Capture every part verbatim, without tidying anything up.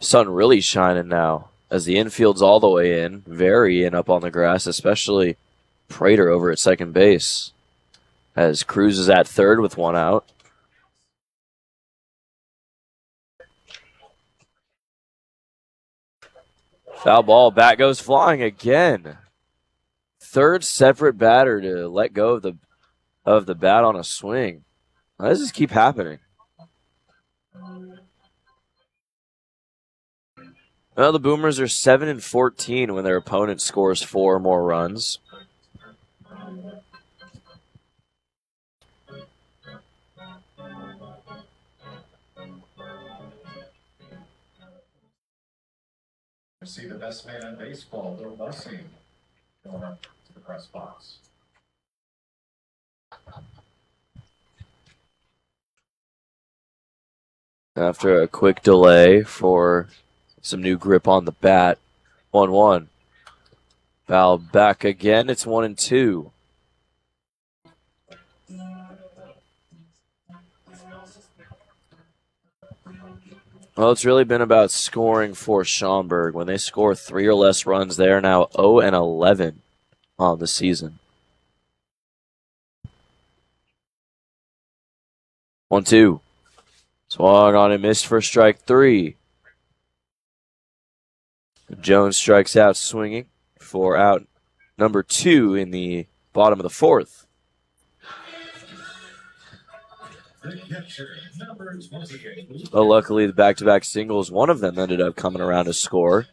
Sun really shining now as the infield's all the way in, very in up on the grass, especially Prater over at second base as Cruz is at third with one out. Foul ball, bat goes flying again. Third separate batter to let go of the of the bat on a swing. Why does this keep happening? Well, the Boomers are seven and fourteen when their opponent scores four or more runs. See the best man in baseball, Bill Bussey, going up to the press box. After a quick delay for some new grip on the bat, one one. Foul back again. It's one and two. Well, it's really been about scoring for Schaumburg. When they score three or less runs, they are now oh and eleven on the season. one two. Swung on and missed for strike three. Jones strikes out swinging for out number two in the bottom of the fourth. Well, luckily, the back-to-back singles, one of them ended up coming around to score.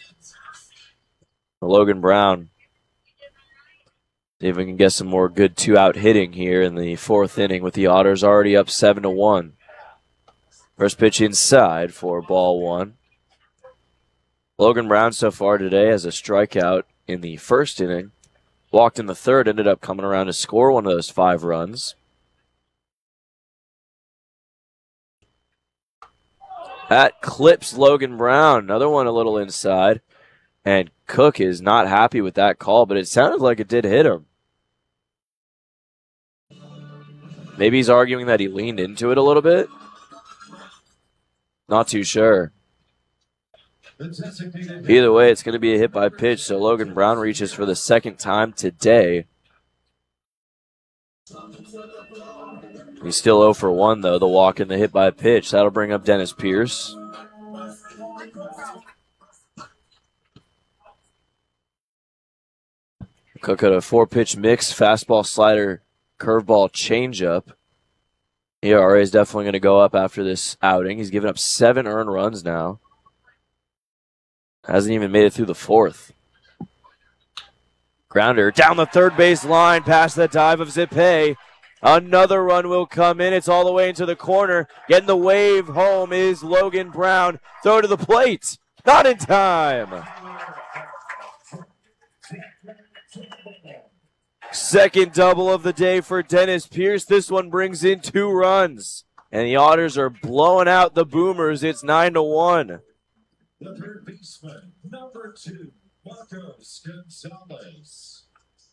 Logan Brown, see if we can get some more good two-out hitting here in the fourth inning with the Otters already up seven to one. First pitch inside for ball one. Logan Brown so far today has a strikeout in the first inning. Walked in the third, ended up coming around to score one of those five runs. That clips Logan Brown. Another one a little inside. And Cook is not happy with that call, but it sounded like it did hit him. Maybe he's arguing that he leaned into it a little bit. Not too sure. Either way, it's going to be a hit by pitch, so Logan Brown reaches for the second time today. He's still oh for one, though, the walk and the hit by pitch. That'll bring up Dennis Pierce. Cook at a four-pitch mix, fastball, slider, curveball, changeup. E R A is definitely going to go up after this outing. He's given up seven earned runs now. Hasn't even made it through the fourth. Grounder down the third base line past the dive of Zippe. Another run will come in. It's all the way into the corner. Getting the wave home is Logan Brown. Throw to the plate. Not in time. Second double of the day for Dennis Pierce. This one brings in two runs. And the Otters are blowing out the Boomers. It's nine to one. The third baseman, number two, Marcos Gonzalez.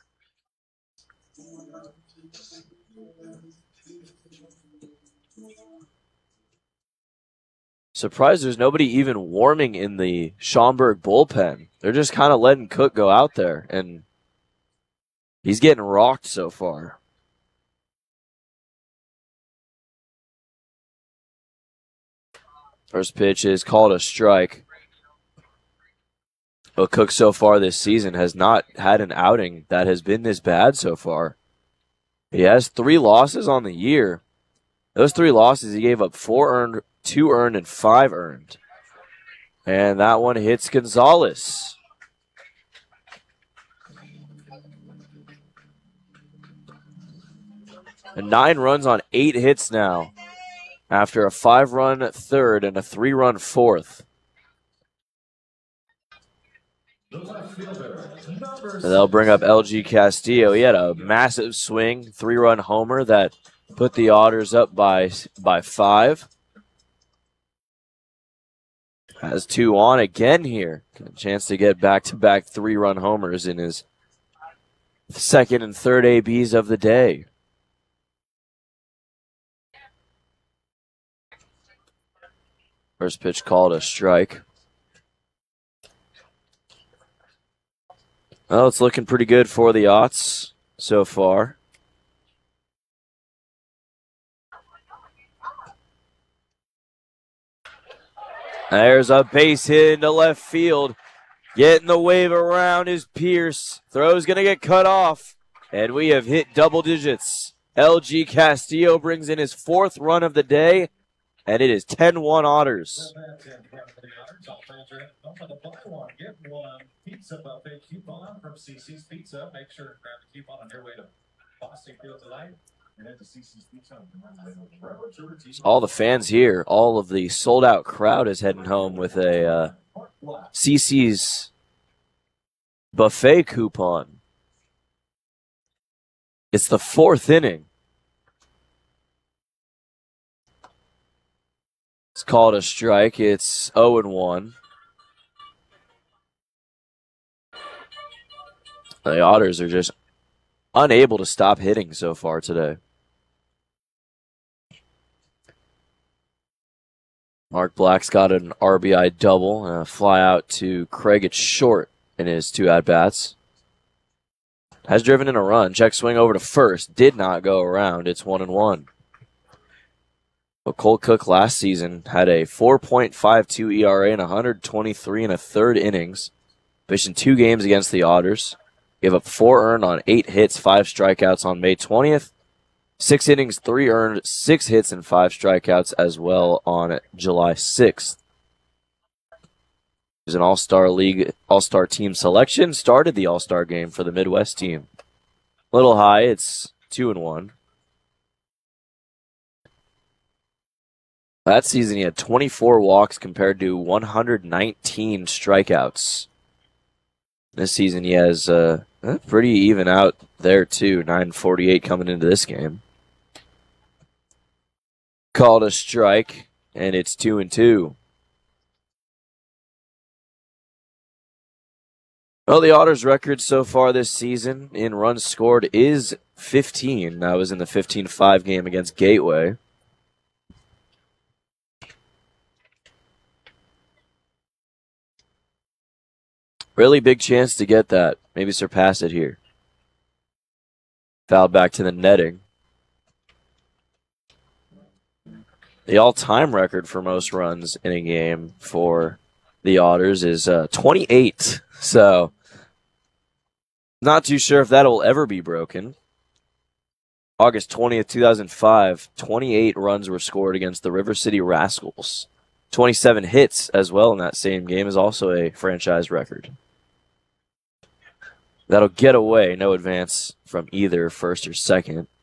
Surprised there's nobody even warming in the Schaumburg bullpen. They're just kind of letting Cook go out there, and he's getting rocked so far. First pitch is called a strike. But Cook so far this season has not had an outing that has been this bad so far. He has three losses on the year. Those three losses, he gave up four earned, two earned, and five earned. And that one hits Gonzalez. And nine runs on eight hits now after a five-run third and a three-run fourth. And they'll bring up L G Castillo. He had a massive swing, three-run homer that put the Otters up by, by five. Has two on again here. A chance to get back-to-back three-run homers in his second and third A Bs of the day. First pitch called a strike. Well, it's looking pretty good for the Aughts so far. There's a base hit into left field. Getting the wave around is Pierce. Throw's going to get cut off. And we have hit double digits. L G Castillo brings in his fourth run of the day. And it is ten one Otters. Get one pizza buffet coupon from C C's Pizza. Make sure to grab a coupon on your way to Boston Field tonight. All the fans here, all of the sold-out crowd is heading home with a uh, C C's buffet coupon. It's the fourth inning. It's called a strike. It's oh and one. The Otters are just unable to stop hitting so far today. Mark Black's got an R B I double and a fly out to Craig. It's short in his two at-bats. Has driven in a run. Check swing over to first. Did not go around. It's one and one. But Cole Cook last season had a four point five two E R A in one hundred twenty-three and a third innings. Pitched in two games against the Otters. Gave up four earned on eight hits, five strikeouts on May twentieth. Six innings, three earned, six hits, and five strikeouts as well on July sixth. He was an All-Star League, All-Star team selection. Started the All-Star game for the Midwest team. Little high, it's two and one. That season he had twenty-four walks compared to one hundred nineteen strikeouts. This season he has uh, pretty even out there too, nine forty-eight coming into this game. Called a strike, and it's two and two. Well, the Otters' record so far this season in runs scored is fifteen. That was in the fifteen five game against Gateway. Really big chance to get that. Maybe surpass it here. Fouled back to the netting. The all-time record for most runs in a game for the Otters is uh, twenty-eight. So, not too sure if that will ever be broken. August twentieth, two thousand five, twenty-eight runs were scored against the River City Rascals. twenty-seven hits as well in that same game is also a franchise record. That'll get away. No advance from either first or second.